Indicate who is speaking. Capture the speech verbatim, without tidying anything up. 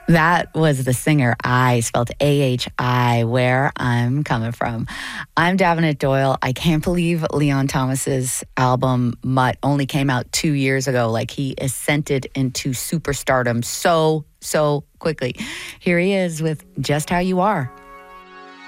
Speaker 1: That was the singer I, spelled A H I, where I'm coming from. I'm Davenant Doyle. I can't believe Leon Thomas's album Mutt only came out two years ago. Like, he ascended into superstardom so, so quickly. Here he is with Just How You Are.